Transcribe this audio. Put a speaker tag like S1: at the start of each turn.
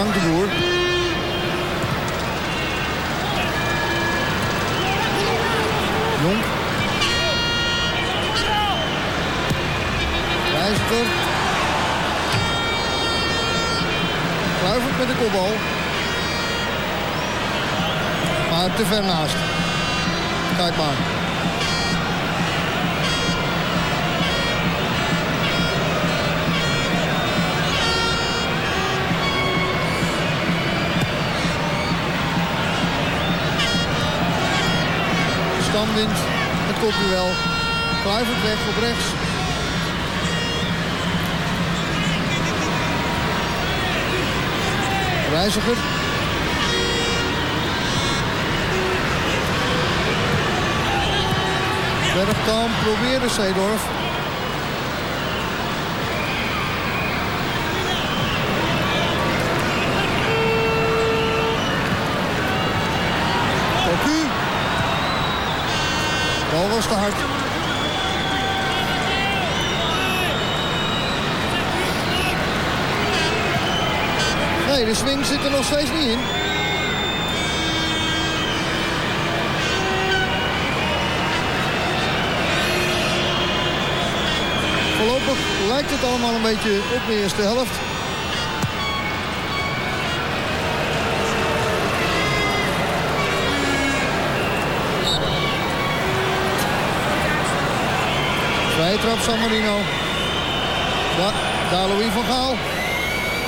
S1: Frank de Boer. Jonk. Reiziger. Kluivert met de kopbal. Maar te ver naast. Kijk maar. Stam wint het kopduel. Kluivert weg op rechts. Reiziger. Bergkamp probeerde Seedorf. Cocu. Bal was te hard. Nee, de swing zit er nog steeds niet in. Voorlopig lijkt het allemaal een beetje op de eerste helft. Vrije trap San Marino. Daar Louis van Gaal.